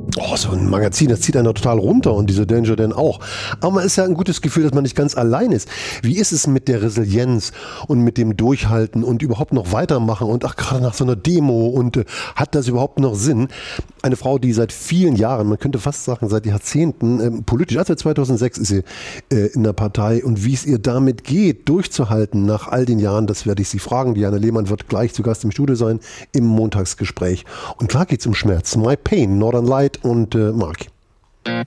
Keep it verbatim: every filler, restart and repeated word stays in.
Oh, so ein Magazin, das zieht einen total runter und diese Danger Dan auch. Aber man ist ja ein gutes Gefühl, dass man nicht ganz allein ist. Wie ist es mit der Resilienz und mit dem Durchhalten und überhaupt noch weitermachen und ach, gerade nach so einer Demo und äh, hat das überhaupt noch Sinn? Eine Frau, die seit vielen Jahren, man könnte fast sagen seit Jahrzehnten, äh, politisch, also seit zweitausendsechs ist sie äh, in der Partei und wie es ihr damit geht, durchzuhalten nach all den Jahren, das werde ich Sie fragen. Diana Lehmann wird gleich zu Gast im Studio sein, im Montagsgespräch. Und klar geht es um Schmerz. My Pain, Northern Light und äh, Mark.